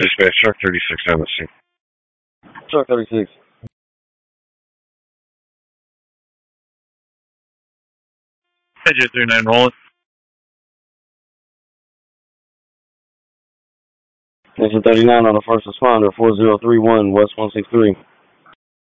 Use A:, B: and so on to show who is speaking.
A: Dispatch, Truck 36 on the scene.
B: Truck 36.
A: Jet 39 rolling.
B: Engine 39 on the first responder, 4031 West 163.